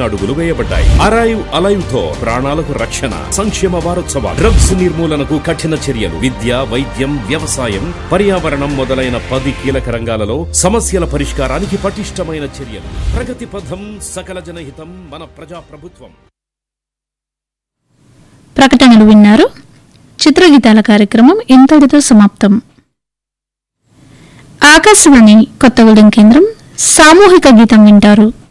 అడుగులు వేయబడ్డాయి. Arrive alive తో ప్రాణాలకు రక్షణ. సంక్షేమ వారోత్సవాలు, డ్రగ్స్ నిర్మూలనకు కఠిన చర్యలు, విద్య, వైద్యం, వ్యవసాయం, పర్యావరణం మొదలైన 10 కీలక రంగాలలో సమస్యల పరిష్కారానికి పటిష్టమైన చర్యలు. ప్రగతి పథం, సకల జనహితం, మన ప్రజా ప్రభుత్వం. ప్రకటనలు విన్నారు. చిత్రగీతాల కార్యక్రమం ఇంతటితో సమాప్తం. ఆకాశవాణి కొత్తగూడెం కేంద్రం సామూహిక గీతం వింటారు.